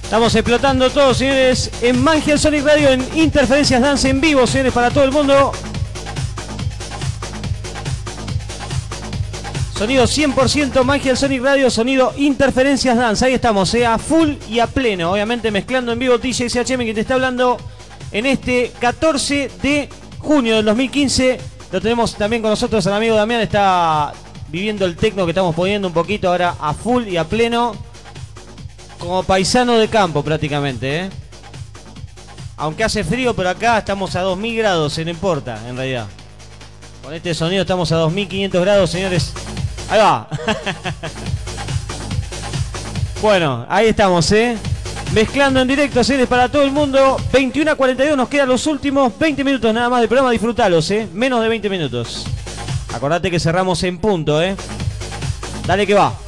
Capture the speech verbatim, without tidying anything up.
Estamos explotando todo, señores, en Mangia Sonic Radio, en Interferencias Dance en vivo, señores, para todo el mundo. Sonido cien por ciento Mangia Sonic Radio, sonido Interferencias Dance. Ahí estamos, eh, a full y a pleno. Obviamente mezclando en vivo D J C H M, que te está hablando en este catorce de junio del dos mil quince. Lo tenemos también con nosotros el amigo Damián. Está viviendo el tecno que estamos poniendo un poquito ahora a full y a pleno. Como paisano de campo prácticamente, ¿eh? Aunque hace frío, pero acá estamos a dos mil grados, no importa, en realidad. Con este sonido estamos a dos mil quinientos grados, señores. Ahí va. Bueno, ahí estamos, ¿eh? Mezclando en directo, señores, para todo el mundo. veintiuno a cuarenta y dos, nos quedan los últimos veinte minutos nada más del programa. Disfrutalos, ¿eh? Menos de veinte minutos. Acordate que cerramos en punto, ¿eh? Dale que va.